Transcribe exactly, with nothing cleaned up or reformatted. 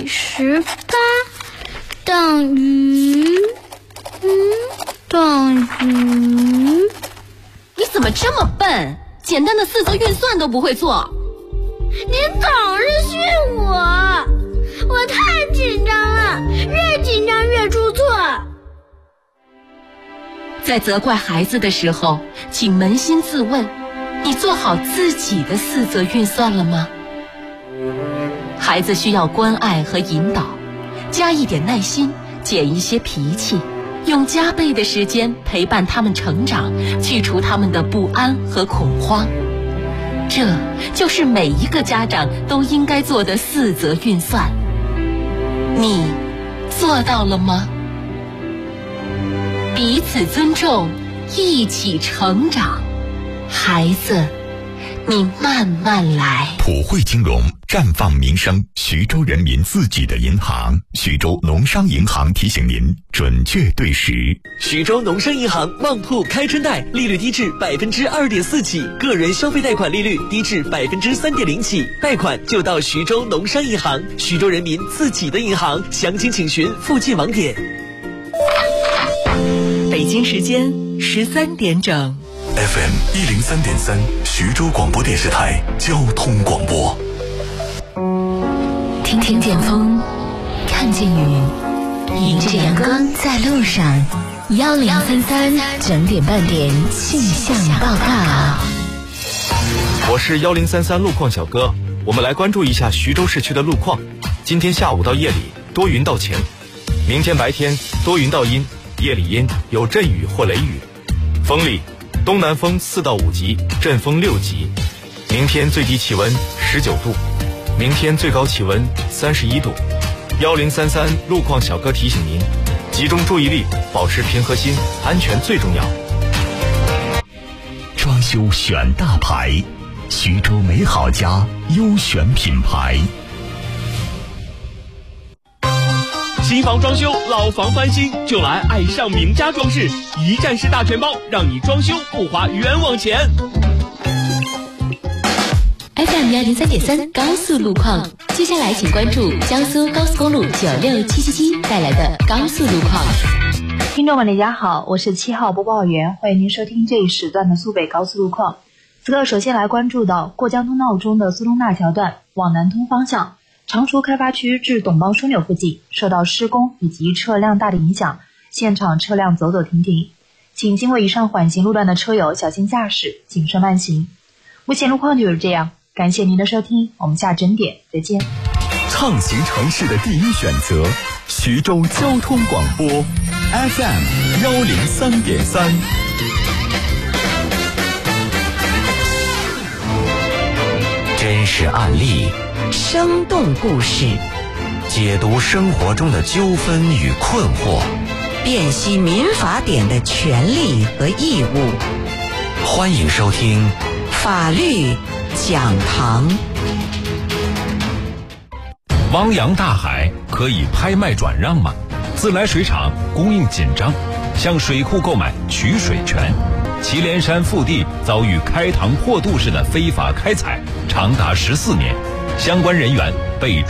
十八等于嗯等于。 你怎么这么笨？简单的四则运算都不会做。 您总是训我，我太紧张了，越紧张越出错。 在责怪孩子的时候，请扪心自问，你做好自己的四则运算了吗？孩子需要关爱和引导，加一点耐心，减一些脾气，用加倍的时间陪伴他们成长，去除他们的不安和恐慌。这就是每一个家长都应该做的四则运算。你做到了吗？彼此尊重，一起成长。孩子，你慢慢来。 普惠金融，绽放民生，徐州人民自己的银行。徐州农商银行提醒您，准确对时。 徐州农商银行旺铺开春贷，利率低至百分之二点四起，个人消费贷款利率低至百分之三点零起，贷款就到徐州农商银行，徐州人民自己的银行。详情请询附近网点。 北京时间十三点整。 F M 一零三点三，徐州广播电视台交通广播。 听听见风，看见雨，迎着阳光在路上。幺零三三整点半点气象报告。 我是幺零三三路况小哥，我们来关注一下徐州市区的路况。今天下午到夜里多云到晴，明天白天多云到阴，夜里阴，有阵雨或雷雨。风力东南风四到五级，阵风六级。明天最低气温十九度，明天最高气温三十一度。幺零三三路况小哥提醒您，集中注意力，保持平和心，安全最重要。 装修选大牌，徐州美好家优选品牌。 新房装修，老房翻新，就来爱上名家装饰，一站式大全包，让你装修不花冤枉钱。 F M 幺零三点三高速路况，接下来请关注江苏高速公路九六七七七带来的高速路况。 听众们大家好，我是七号播报员，欢迎您收听这一时段的苏北高速路况。此刻首先来关注到过江通道中的苏通大桥段往南通方向，长熟开发区至董邦枢纽附近受到施工以及车辆大的影响，现场车辆走走停停，请经过以上缓行路段的车友小心驾驶，谨慎慢行。目前路况就是这样，感谢您的收听，我们下整点再见。 畅行城市的第一选择，徐州交通广播 F M 幺零三点三。真实案例， 生动故事， 解读生活中的纠纷与困惑， 辨析民法典的权利和义务。 欢迎收听法律讲堂。 汪洋大海可以拍卖转让吗？自来水厂供应紧张，向水库购买取水权。祁连山腹地遭遇开膛破肚式的非法开采，长达十四年，相关人员被